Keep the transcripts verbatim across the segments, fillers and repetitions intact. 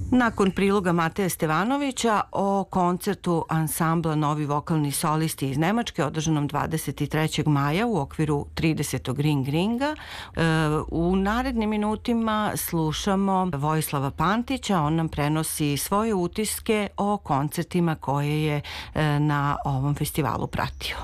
Nakon priloga Mateja Stevanovića o koncertu ansambla Novi vokalni solisti iz Nemačke održanom dvadeset trećeg maja u okviru tridesetog Ring Ringa, u narednim minutima slušamo Vojislava Pantića. On nam prenosi svoje utiske o koncertima koje je na ovom festivalu pratio.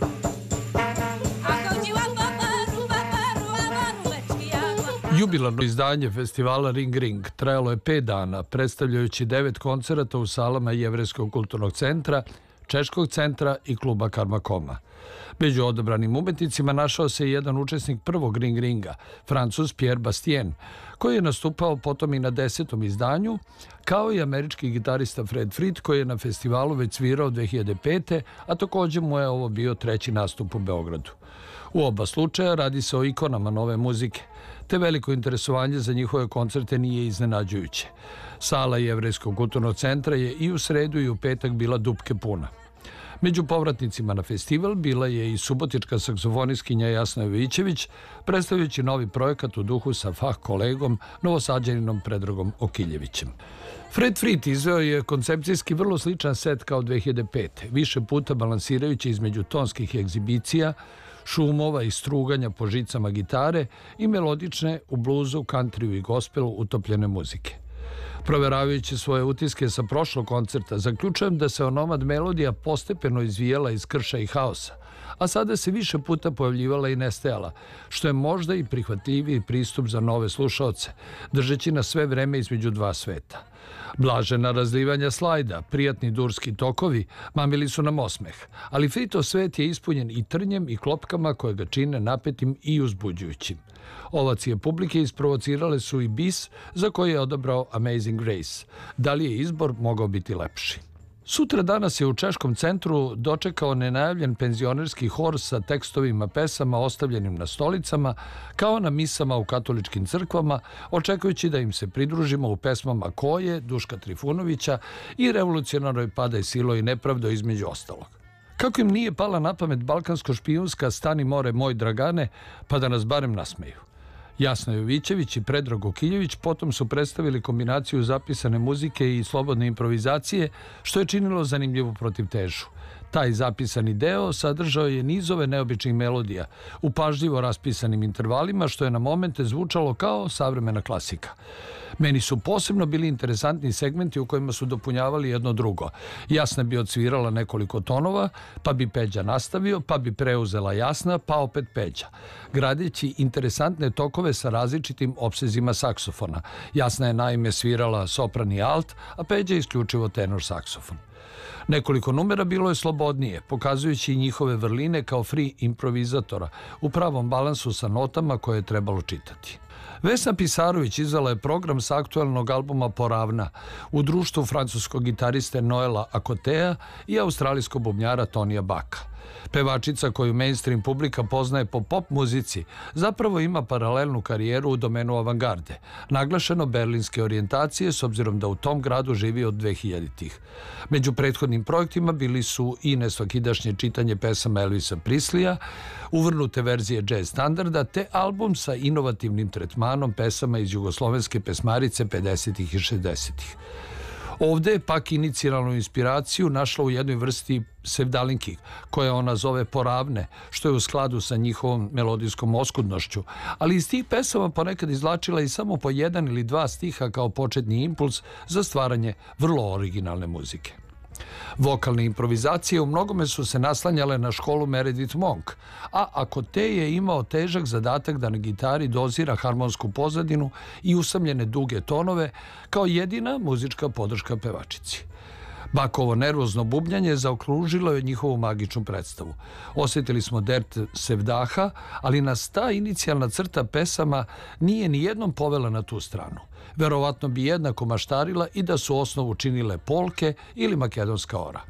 Jubilarno izdanje festivala Ring Ring trajalo je pet dana, predstavljajući devet koncerata u salama Jevrejskog kulturnog centra, Češkog centra i kluba Karmakoma. Među odabranim umetnicima našao se i jedan učesnik prvog Ring Ringa, Francuz Pierre Bastien, koji je nastupao potom i na desetom izdanju, kao i američki gitarista Fred Fried, koji je na festivalu već svirao dve hiljade pete. a također mu je ovo bio treći nastup u Beogradu. U oba slučaja radi se o ikonama nove muzike, te veliko interesovanje za njihove koncerte nije iznenađujuće. Sala Jevrejskog kulturnog centra je i u sredu i u petak bila dupke puna. Među povratnicima na festival bila je i subotička saksofonistkinja Jasna Jovićević, predstavljajući novi projekat u duhu sa fah kolegom, novosađaninom Predragom Okiljevićem. Fred Fried izveo je koncepcijski vrlo sličan set kao dve hiljade pete, više puta balansirajući između tonskih egzibicija, šumova i struganja po žicama gitare i melodične u bluzu, country i gospelu utopljene muzike. Proveravajući svoje utiske sa prošlog koncerta, zaključujem da se onomad melodija postepeno izvijela iz krša i haosa, a sada se više puta pojavljivala i nestajala, što je možda i prihvatljiviji pristup za nove slušaoce, držeći na sve vreme između dva sveta. Blažena razlivanja slajda, prijatni durski tokovi mamili su nam osmeh, ali Friedov svet je ispunjen i trnjem i klopkama koje ga čine napetim i uzbuđujućim. Ovacije publike isprovocirale su i bis za koji je odabrao Amazing Grace. Da li je izbor mogao biti lepši? Sutra danas je u Češkom centru dočekao nenajavljen penzionerski hor sa tekstovima pesama ostavljenim na stolicama, kao na misama u katoličkim crkvama, očekujući da im se pridružimo u pesmama Koje, Duška Trifunovića i revolucionarnoj Padaj silo i nepravdo između ostalog. Kako im nije pala na pamet balkansko-špijunska Stani more moj Dragane, pa da nas barem nasmeju. Jasna Jovićević i Predrag Okiljević potom su predstavili kombinaciju zapisane muzike i slobodne improvizacije, što je činilo zanimljivu protivtežu. Taj zapisani deo sadržao je nizove neobičnih melodija, u pažljivo raspisanim intervalima, što je na momente zvučalo kao savremena klasika. Meni su posebno bili interesantni segmenti u kojima su dopunjavali jedno drugo. Jasna bi odsvirala nekoliko tonova, pa bi Peđa nastavio, pa bi preuzela Jasna, pa opet Peđa, gradeći interesantne tokove sa različitim opsezima saksofona. Jasna je naime svirala sopran i alt, a Peđa isključivo tenor saksofon. Nekoliko numera bilo je slobodnije, pokazujući njihove vrline kao free improvizatora, u pravom balansu sa notama koje je trebalo čitati. Vesna Pisarović izvela je program sa aktualnog albuma Poravna u društvu francuskog gitariste Noela Akotea i australijskog bubnjara Tonija Baka. Pevačica koju mainstream publika poznaje po pop muzici zapravo ima paralelnu karijeru u domenu avangarde, naglašeno berlinske orijentacije s obzirom da u tom gradu živi od dve hiljaditih. Među prethodnim projektima bili su i nesvakidašnje čitanje pesama Elvisa Prislija, uvrnute verzije jazz standarda te album sa inovativnim tretmanom pesama iz jugoslovenske pesmarice pedesetih i šezdesetih. Ovde je pak inicijalnu inspiraciju našla u jednoj vrsti sevdalinki, koje ona zove Poravne, što je u skladu sa njihovom melodijskom oskudnošću, ali iz tih pesama ponekad izvlačila i samo po jedan ili dva stiha kao početni impuls za stvaranje vrlo originalne muzike. Vokalne improvizacije u mnogome su se naslanjale na školu Meredith Monk, a Akote je imao težak zadatak da na gitari dozira harmonsku pozadinu i usamljene duge tonove kao jedina muzička podrška pevačici. Bakovo nervozno bubnjanje zaokružilo je njihovu magičnu predstavu. Osjetili smo dert sevdaha, ali nas ta inicijalna crta pesama nije ni jednom povela na tu stranu. Verovatno bi jednako maštarila i da su osnovu činile polke ili makedonska ora.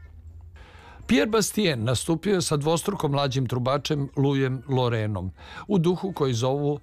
Pierre Bastien nastupio je sa dvostruko mlađim trubačem Louisom Lorenom u duhu koji zovu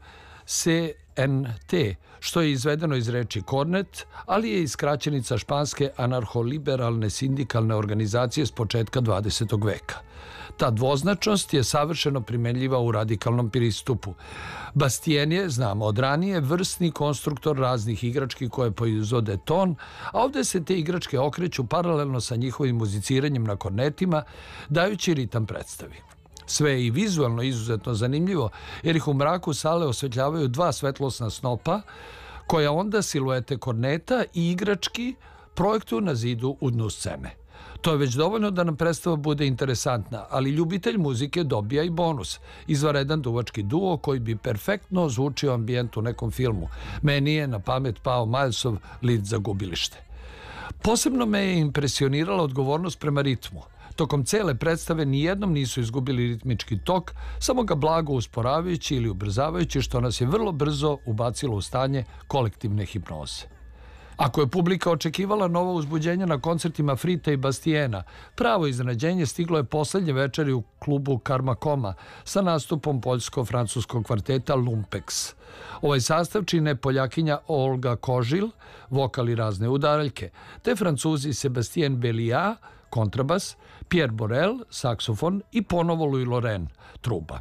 C N T, što je izvedeno iz reči kornet, ali je i skraćenica španske anarholiberalne sindikalne organizacije s početka dvadesetog veka. Ta dvoznačnost je savršeno primenljiva u radikalnom pristupu. Bastien je, znamo od ranije, vrsni konstruktor raznih igrački koje proizvode ton, a ovde se te igračke okreću paralelno sa njihovim muziciranjem na kornetima, dajući ritam predstavi. Sve je i vizualno izuzetno zanimljivo, jer ih u mraku sale osvetljavaju dva svetlosna snopa, koja onda siluete korneta i igrački projektuju na zidu u dnu scene. To je već dovoljno da nam predstava bude interesantna, ali ljubitelj muzike dobija i bonus. Izvanredan duvački duo koji bi perfektno zvučio ambijent u nekom filmu. Meni je na pamet pao Milesov Lid za gubilište. Posebno me je impresionirala odgovornost prema ritmu. Tokom cele predstave nijednom nisu izgubili ritmički tok, samo ga blago usporavajući ili ubrzavajući, što nas je vrlo brzo ubacilo u stanje kolektivne hipnoze. Ako je publika očekivala novo uzbuđenje na koncertima Frita i Bastiena, pravo iznenađenje stiglo je poslednje večeri u klubu Karma Koma sa nastupom poljsko-francuskog kvarteta Lumpex. Ovaj sastav čine Poljakinja Olga Kožil, vokal i razne udaraljke, te Francuzi Sebastien Bellia, kontrabas, Pierre Borel, saksofon i ponovo Louis Loren, truba.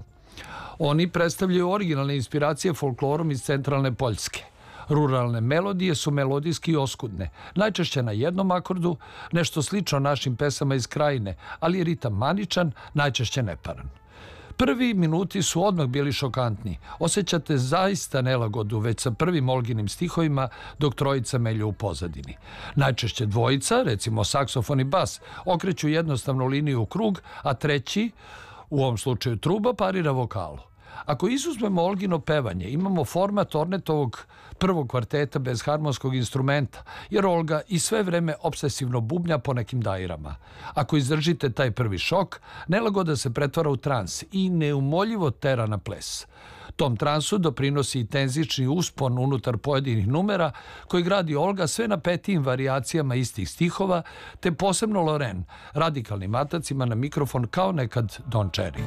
Oni predstavljaju originalne inspiracije folklorom iz centralne Poljske. Ruralne melodije su melodijski oskudne, najčešće na jednom akordu, nešto slično našim pesama iz krajine, ali je ritam maničan, najčešće neparan. Prvi minuti su odmah bili šokantni. Osjećate zaista nelagodu već sa prvim Olginim stihovima dok trojica melju u pozadini. Najčešće dvojica, recimo saksofon i bas, okreću jednostavnu liniju u krug, a treći, u ovom slučaju truba, parira vokalu. Ako izuzmemo Olgino pevanje, imamo format Ornetovog prvog kvarteta bez harmonskog instrumenta, jer Olga i sve vreme obsesivno bubnja po nekim dairama. Ako izdržite taj prvi šok, nelagoda se pretvara u trans i neumoljivo tera na ples. Tom transu doprinosi i tenzični uspon unutar pojedinih numera koji gradi Olga sve napetijim varijacijama istih stihova, te posebno Loren, radikalnim atacima na mikrofon kao nekad Don Cherry.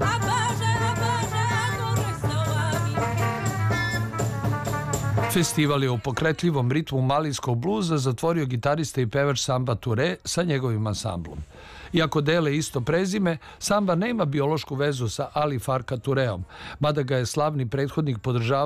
Festival je u pokretljivom ritmu malijskog bluza zatvorio gitarista i pevač Samba Touré sa njegovim ansamblom. Iako dele isto prezime, Samba nema biološku vezu sa Ali Farka Touréom, mada ga je slavni prethodnik podržavao